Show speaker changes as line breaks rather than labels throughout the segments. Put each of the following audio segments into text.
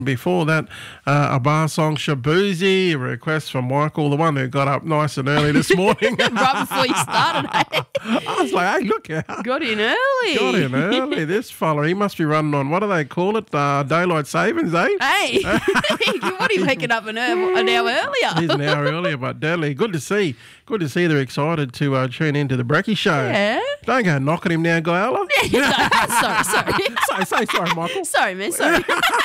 Before that, a bar song, Shabuzi, a request from Michael, the one who got up nice and early this morning.
Right before you started, hey?
I was like, hey, look out.
Got in early.
Got in early. This fella, he must be running on, what do they call it? Daylight savings, eh?
Hey, what are you waking up an hour earlier?
He's an hour earlier, but deadly. Good to see. Good to see they're excited to tune into the Brekkie Show.
Yeah.
Don't go knocking him now, Guyala.
Sorry.
Say sorry, Michael.
Sorry, man, sorry.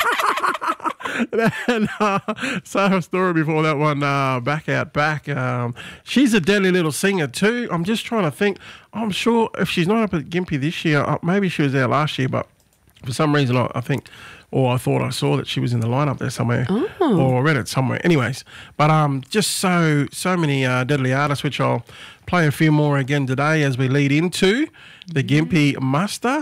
And so a story before that one, Back Out Back. She's a deadly little singer too. I'm just trying to think. I'm sure if she's not up at Gympie this year, maybe she was there last year, but for some reason I think, or I thought I saw that she was in the lineup there somewhere, or I read it somewhere. Anyways, but just so many deadly artists, which I'll play a few more again today as we lead into the Gympie muster.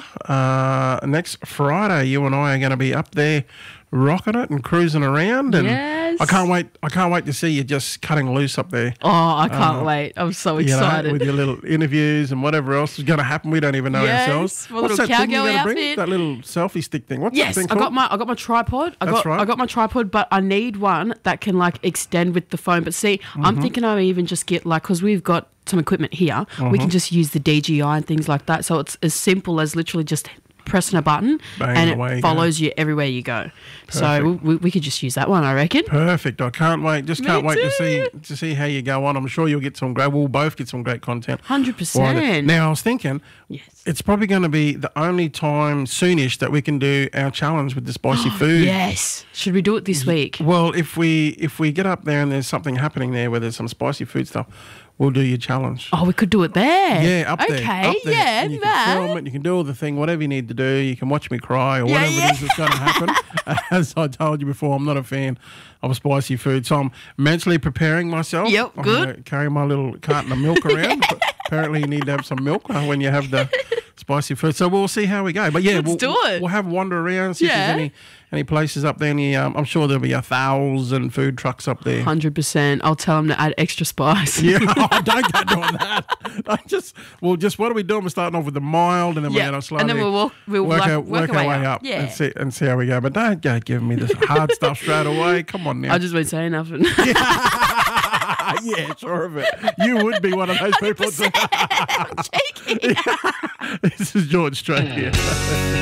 Next Friday, you and I are going to be up there rocking it and cruising around, and
yes.
I can't wait to see you just cutting loose up there.
Oh, I can't wait. I'm so excited.
With your little interviews and whatever else is going to happen. We don't even know ourselves.
My
What's
little
that thing you're
cowgirl
going to bring?
outfit.
That little selfie stick thing. What's that thing
I
called?
got my tripod. I got my tripod, but I need one that can like extend with the phone. But see, I'm thinking I even just get like, because we've got some equipment here, we can just use the DJI and things like that. So it's as simple as literally just pressing a button,
bang,
and it follows you everywhere you go. So we could just use that one, I reckon.
Perfect. I can't wait. Can't wait
too.
to see how you go on. I'm sure you'll get some great. We'll both get some great content.
100%.
Now I was thinking,
yes,
it's probably going to be the only time soonish that we can do our challenge with the spicy food.
Yes. Should we do it this week?
Well, if we get up there and there's something happening there where there's some spicy food stuff, we'll do your challenge.
Oh, we could do it there.
Yeah, up there.
Okay,
up there.
yeah,
And you
that.
can film it, you can do all the thing, whatever you need to do. You can watch me cry or whatever it is that's going to happen. As I told you before, I'm not a fan of spicy food, so I'm mentally preparing myself.
Yep,
I'm
good.
gonna carry my little carton of milk around. Apparently, you need to have some milk when you have the spicy food. So we'll see how we go. But yeah,
Let's do it.
We'll have a wander around, see if there's any places up there. I'm sure there'll be 1,000 food trucks up there.
100%. I'll tell them to add extra spice.
Yeah, don't go doing that. What are we doing? We're starting off with the mild, and then we're going to slowly
and then we'll work our way up. Yeah.
and see how we go. But don't go giving me this hard stuff straight away. Come on now.
I just won't say nothing.
Yeah, sure of it. You would be one of those people.
I'm cheeky.
This is George Strait here.